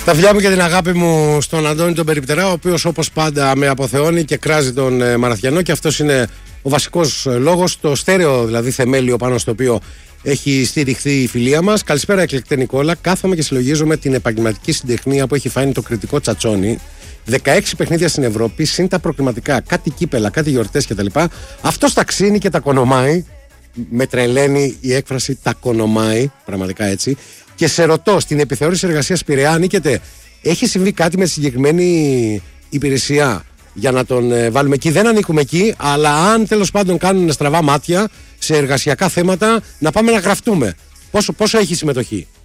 Τα φιλιά μου και την αγάπη μου στον Αντώνη τον Περιπτερά, ο οποίος όπως πάντα με αποθεώνει και κράζει τον Μαραθιανό, και αυτός είναι ο βασικός λόγος, το στέρεο δηλαδή θεμέλιο πάνω στο οποίο έχει στηριχθεί η φιλία μας. Καλησπέρα, εκλεκτέ Νικόλα. Κάθομαι και συλλογίζομαι την επαγγελματική συντεχνία που έχει φάνει το κριτικό τσατσόνι. 16 παιχνίδια στην Ευρώπη, συν τα προκριματικά, κάτι κύπελα, κάτι γιορτές κτλ. Αυτό τα ξύνει και τα κονομάει. Με τρελαίνει η έκφραση τα κονομάει, πραγματικά έτσι. Και σε ρωτώ, στην επιθεώρηση εργασίας Πειραιά ανήκετε, έχει συμβεί κάτι με τη συγκεκριμένη υπηρεσία για να τον βάλουμε εκεί? Δεν ανήκουμε εκεί, αλλά αν τέλος πάντων κάνουν στραβά μάτια σε εργασιακά θέματα, να πάμε να γραφτούμε. Πόσο έχει συμμετοχή?